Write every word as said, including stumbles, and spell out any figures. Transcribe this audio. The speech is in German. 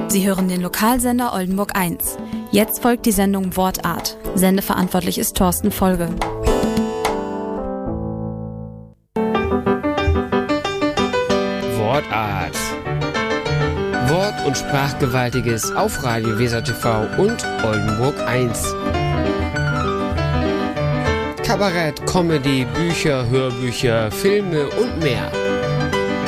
Sie hören den Lokalsender Oldenburg eins. Jetzt folgt die Sendung Wortart. Sendeverantwortlich ist Thorsten Folge. Wortart. Wort- und Sprachgewaltiges auf Radio Weser T V und Oldenburg eins. Kabarett, Comedy, Bücher, Hörbücher, Filme und mehr.